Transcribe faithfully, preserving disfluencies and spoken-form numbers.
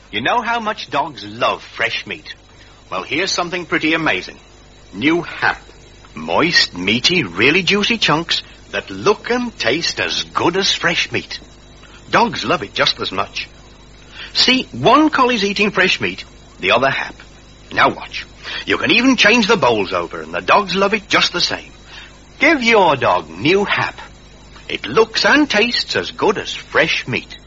You know how much dogs love fresh meat? Well, here's something pretty amazing. New Hap. Moist, meaty, really juicy chunks that look and taste as good as fresh meat. Dogs love it just as much. See, one collie's eating fresh meat, the other Hap. Now watch. You can even change the bowls over, and the dogs love it just the same. Give your dog New Hap. It looks and tastes as good as fresh meat.